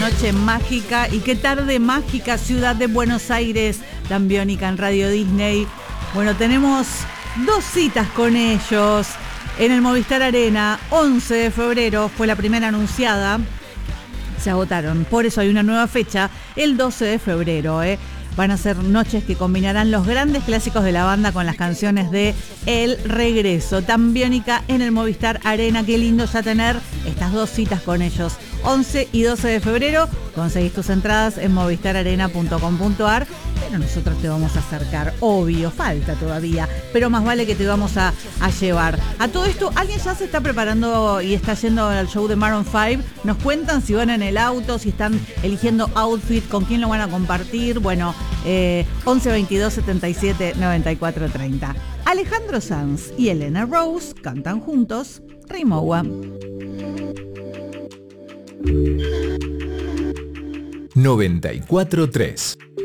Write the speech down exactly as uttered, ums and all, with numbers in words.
noche mágica y qué tarde mágica, ciudad de Buenos Aires, tan biónica en Radio Disney. Bueno, tenemos dos citas con ellos en el Movistar Arena. once de febrero fue la primera anunciada. Se agotaron, por eso hay una nueva fecha, el doce de febrero, ¿eh? Van a ser noches que combinarán los grandes clásicos de la banda con las canciones de El Regreso. Tan biónica en el Movistar Arena. Qué lindo ya tener estas dos citas con ellos. once y doce de febrero. Conseguís tus entradas en movistar arena punto com punto a r. Pero nosotros te vamos a acercar. Obvio, falta todavía. Pero más vale que te vamos a, a llevar. A todo esto, alguien ya se está preparando y está yendo al show de Maroon cinco. Nos cuentan si van en el auto, si están eligiendo outfit, con quién lo van a compartir. Bueno, eh, once veintidós setenta y siete noventa y cuatro treinta. Alejandro Sanz y Elena Rose cantan juntos Rimowa. noventa y cuatro tres.